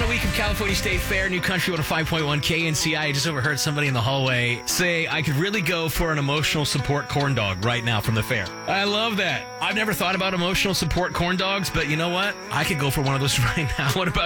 week of California State Fair, New Country 105.1 KNCI. I just overheard somebody in the hallway say I could really go for an emotional support corn dog right now from the fair. I love that. I've never thought about emotional support corn dogs, but you know what? I could go for one of those right now. What about